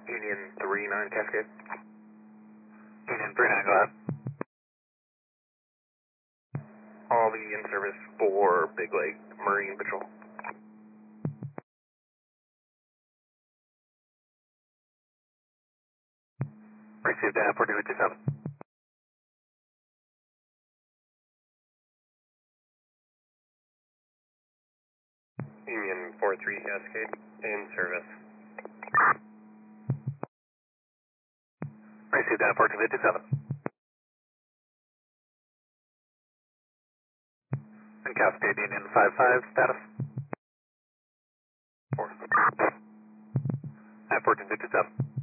Union 39 Cascade. Union 39, go ahead. All the in service for Big Lake Marine Patrol. Received 4257. Union 43 Cascade, in service. Received 4257. And Cascade Union 55, status? 4. 1457.